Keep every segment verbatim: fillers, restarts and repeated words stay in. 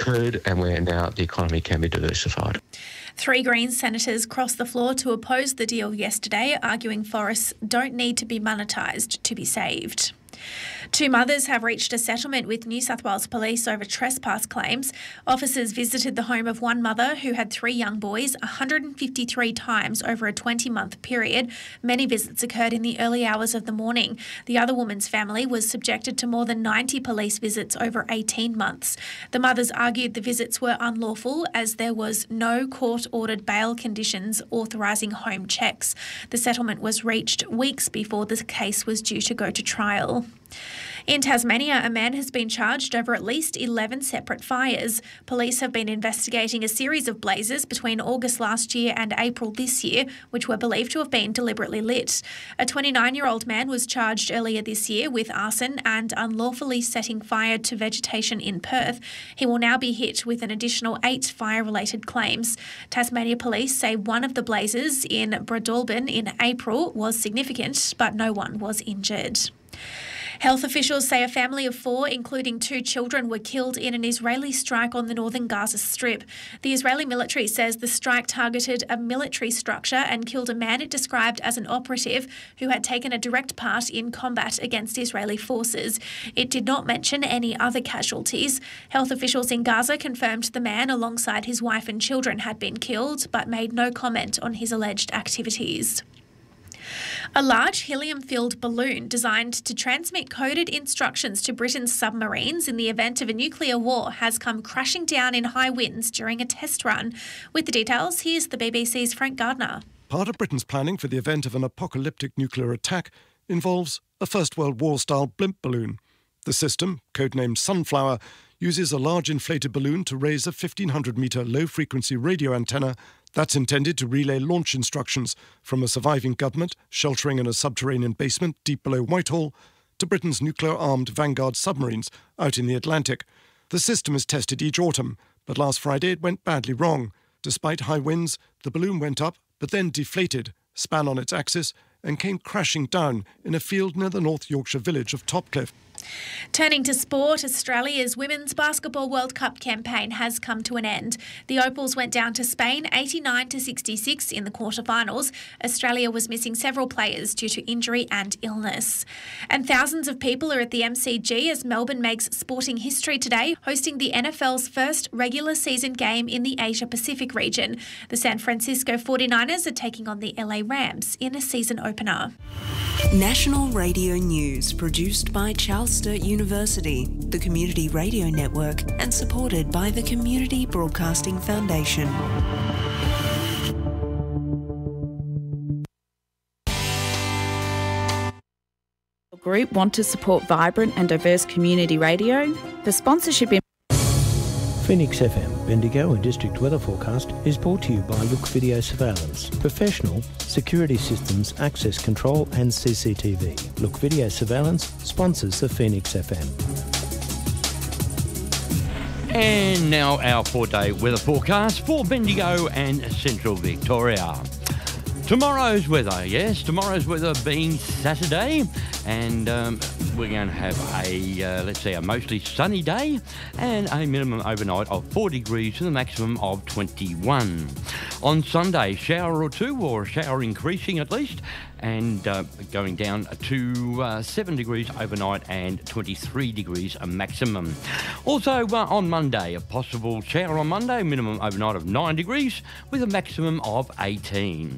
occurred and where now the economy can be diversified. Three Greens senators crossed the floor to oppose the deal yesterday, arguing forests don't need to be monetised to be saved. Two mothers have reached a settlement with New South Wales Police over trespass claims. Officers visited the home of one mother who had three young boys one hundred fifty-three times over a twenty-month period. Many visits occurred in the early hours of the morning. The other woman's family was subjected to more than ninety police visits over eighteen months. The mothers argued the visits were unlawful as there was no court-ordered bail conditions authorising home checks. The settlement was reached weeks before the case was due to go to trial. In Tasmania, a man has been charged over at least eleven separate fires. Police have been investigating a series of blazes between August last year and April this year, which were believed to have been deliberately lit. A twenty-nine-year-old man was charged earlier this year with arson and unlawfully setting fire to vegetation in Perth. He will now be hit with an additional eight fire-related claims. Tasmania Police say one of the blazes in Breadalbin in April was significant, but no one was injured. Health officials say a family of four, including two children, were killed in an Israeli strike on the northern Gaza Strip. The Israeli military says the strike targeted a military structure and killed a man it described as an operative who had taken a direct part in combat against Israeli forces. It did not mention any other casualties. Health officials in Gaza confirmed the man, alongside his wife and children, had been killed, but made no comment on his alleged activities. A large helium-filled balloon designed to transmit coded instructions to Britain's submarines in the event of a nuclear war has come crashing down in high winds during a test run. With the details, here's the B B C's Frank Gardner. Part of Britain's planning for the event of an apocalyptic nuclear attack involves a First World War-style blimp balloon. The system, codenamed Sunflower, uses a large inflated balloon to raise a fifteen hundred metre low-frequency radio antenna that's intended to relay launch instructions from a surviving government sheltering in a subterranean basement deep below Whitehall to Britain's nuclear-armed Vanguard submarines out in the Atlantic. The system is tested each autumn, but last Friday it went badly wrong. Despite high winds, the balloon went up, but then deflated, span on its axis, and came crashing down in a field near the North Yorkshire village of Topcliffe. Turning to sport, Australia's Women's Basketball World Cup campaign has come to an end. The Opals went down to Spain eighty-nine to sixty-six in the quarterfinals. Australia was missing several players due to injury and illness. And thousands of people are at the M C G as Melbourne makes sporting history today, hosting the N F L's first regular season game in the Asia-Pacific region. The San Francisco forty-niners are taking on the L A Rams in a season opener. National Radio News, produced by Charles Sturt University, the Community Radio Network, and supported by the Community Broadcasting Foundation. Group want to support vibrant and diverse community radio? The sponsorship in Phoenix F M, Bendigo and District Weather Forecast is brought to you by Look Video Surveillance. Professional security systems, access control and C C T V. Look Video Surveillance sponsors the Phoenix F M. And now our four-day weather forecast for Bendigo and Central Victoria. Tomorrow's weather, yes, tomorrow's weather being Saturday, and um, we're going to have a, uh, let's say, a mostly sunny day and a minimum overnight of four degrees and a maximum of twenty-one. On Sunday, shower or two, or a shower increasing at least, and uh, going down to uh, seven degrees overnight and twenty-three degrees a maximum. Also uh, on Monday, a possible shower on Monday, minimum overnight of nine degrees with a maximum of eighteen.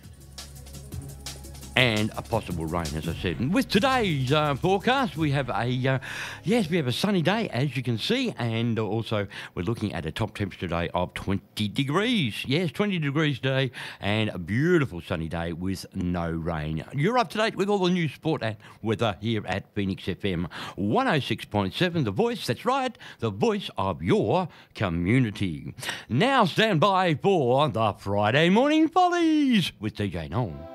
And a possible rain, as I said. And with today's uh, forecast, we have a, uh, yes, we have a sunny day, as you can see, and also we're looking at a top temperature today of twenty degrees. Yes, twenty degrees today, and a beautiful sunny day with no rain. You're up to date with all the news, sport and weather here at Phoenix F M one oh six point seven, the voice, that's right, the voice of your community. Now stand by for the Friday Morning Follies with D J Noel.